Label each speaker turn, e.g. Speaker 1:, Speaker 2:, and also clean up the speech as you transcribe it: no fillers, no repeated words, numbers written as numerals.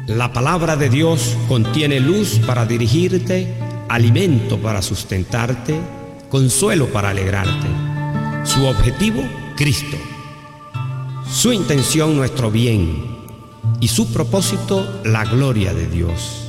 Speaker 1: La palabra de Dios contiene luz para dirigirte, alimento para sustentarte, consuelo para alegrarte. Su objetivo, Cristo. Su intención, nuestro bien. Y su propósito, la gloria de Dios.